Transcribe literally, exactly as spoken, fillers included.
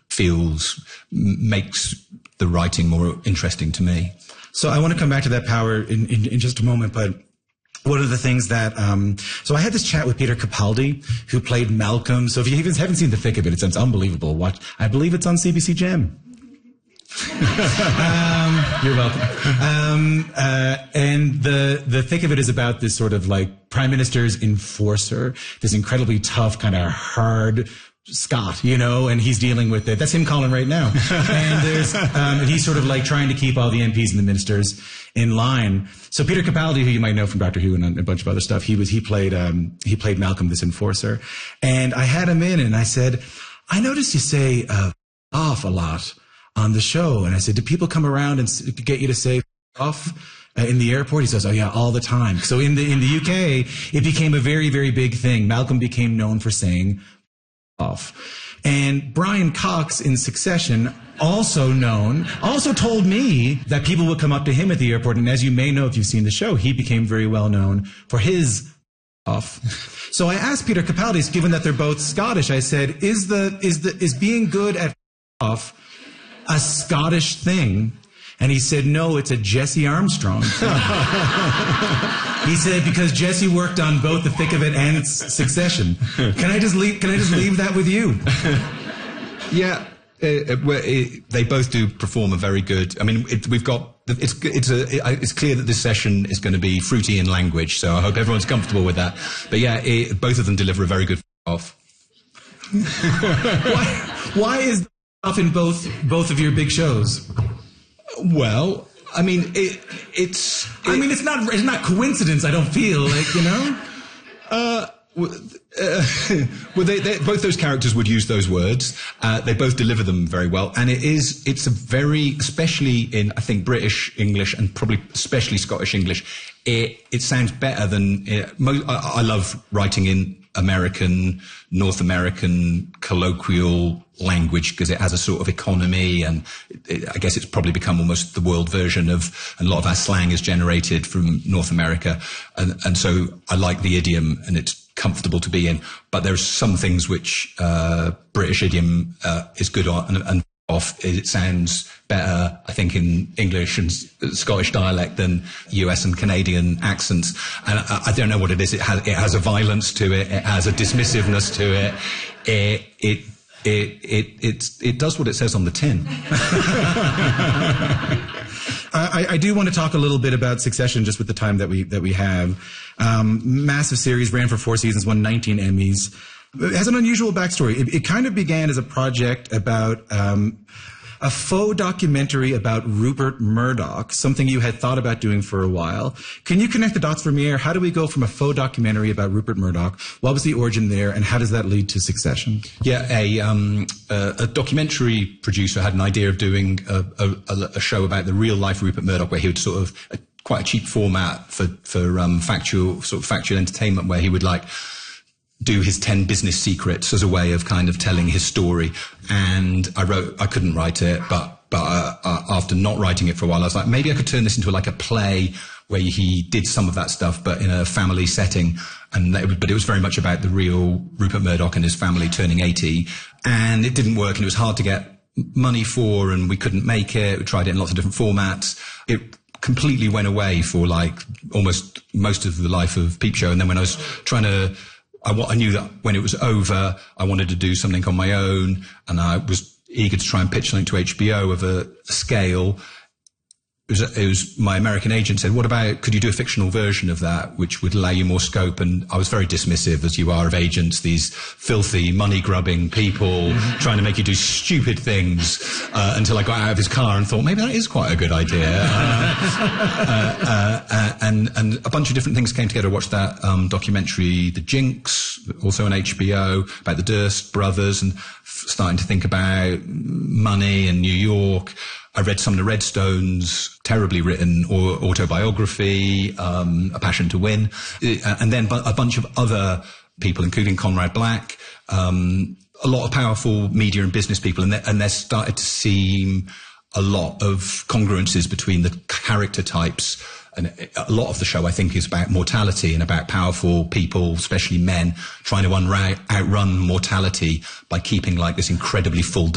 feels, makes the writing more interesting to me. So I want to come back to that power in, in, in just a moment, but one of the things that, um, so I had this chat with Peter Capaldi, who played Malcolm. So if you even haven't seen The Thick of It, it's, it's unbelievable. Watch, I believe it's on C B C Gem. um, you're welcome. Um, uh, and the, the thick of it is about this sort of like prime minister's enforcer, this incredibly tough, kind of hard Scott, you know, and he's dealing with it. That's him calling right now. And there's, um, and he's sort of like trying to keep all the M Ps and the ministers in line. So Peter Capaldi, who you might know from Doctor Who and a bunch of other stuff, he was, he played, um, he played Malcolm, this enforcer. And I had him in and I said, I noticed you say, uh, off a lot on the show. And I said, do people come around and get you to say off uh, in the airport? He says, oh yeah, all the time. So in the, in the U K, it became a very, very big thing. Malcolm became known for saying off. And Brian Cox in Succession, also known, also told me that people would come up to him at the airport. And as you may know, if you've seen the show, he became very well known for his off. So I asked Peter Capaldi, given that they're both Scottish, I said, is the, is the, is being good at off a Scottish thing? And he said, no, it's a Jesse Armstrong thing. He said, because Jesse worked on both The Thick of It and Succession. Can I just leave, can I just leave that with you? Yeah. Uh, well, it, they both do perform a very good. I mean, it, we've got. It's it's a. It, it's clear that this session is going to be fruity in language, so I hope everyone's comfortable with that. But yeah, it, both of them deliver a very good off. why, why is off in both both of your big shows? Well, I mean, it, it's. It, I mean, it's not. It's not coincidence. I don't feel like you know. Uh, Uh, well, they, they, both those characters would use those words. Uh, they both deliver them very well, and it is. It's a very, especially in I think British English and probably especially Scottish English. It it sounds better than. It, mo- I, I love writing in American, North American colloquial language because it has a sort of economy, and it, it, I guess it's probably become almost the world version of. And a lot of our slang is generated from North America, and and so I like the idiom, and it's comfortable to be in, but there's some things which uh, British idiom uh, is good on and, and off. It sounds better, I think, in English and Scottish dialect than U S and Canadian accents. And I, I don't know what it is. It has it has a violence to it. It has a dismissiveness to it. It it it it it's, it does what it says on the tin. I, I do want to talk a little bit about Succession, just with the time that we that we have. Um, massive series, ran for four seasons, won nineteen Emmys. It has an unusual backstory. It, it kind of began as a project about um, a faux documentary about Rupert Murdoch, something you had thought about doing for a while. Can you connect the dots for me? Or how do we go from a faux documentary about Rupert Murdoch? What was the origin there, and how does that lead to Succession? Yeah, a, um, a, a documentary producer had an idea of doing a, a, a show about the real life Rupert Murdoch, where he would sort of a, quite a cheap format for for um, factual sort of factual entertainment, where he would like. do his ten business secrets as a way of kind of telling his story. And I wrote, I couldn't write it, but, but, uh, uh, after not writing it for a while, I was like, maybe I could turn this into like a play where he did some of that stuff, but in a family setting. And that, but it was very much about the real Rupert Murdoch and his family turning eighty. And it didn't work, and it was hard to get money for, and we couldn't make it. We tried it in lots of different formats. It completely went away for like almost most of the life of Peep Show. And then when I was trying to, I, I knew that when it was over, I wanted to do something on my own, and I was eager to try and pitch something to H B O of a, a scale. It was, it was my American agent said, what about, could you do a fictional version of that, which would allow you more scope? And I was very dismissive, as you are, of agents, these filthy, money-grubbing people trying to make you do stupid things, uh, until I got out of his car and thought, maybe that is quite a good idea. Uh, uh, uh, uh, and, and a bunch of different things came together. I watched that um, documentary, The Jinx, also on H B O, about the Durst brothers, and f- starting to think about money and New York. I read some of the Redstones' terribly written or autobiography, um, A Passion to Win, uh, and then bu- a bunch of other people, including Conrad Black, um, a lot of powerful media and business people, and there, and there started to seem a lot of congruences between the character types. And a lot of the show, I think, is about mortality and about powerful people, especially men, trying to unra- outrun mortality by keeping like this incredibly full